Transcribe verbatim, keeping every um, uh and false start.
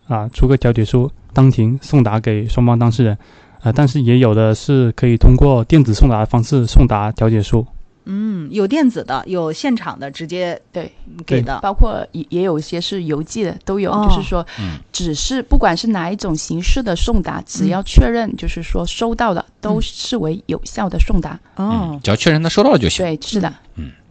啊出个调解书当庭送达给双方当事人，啊，但是也有的是可以通过电子送达的方式送达调解书。 嗯，有电子的，有现场的直接对给的， 包括也也有一些是邮寄的都有， 哦、 就是说，只是不管是哪一种形式的送达，只要确认就是说收到的，嗯、都视为有效的送达。 哦、 嗯，只要确认他收到了就行。 对，是的。 嗯。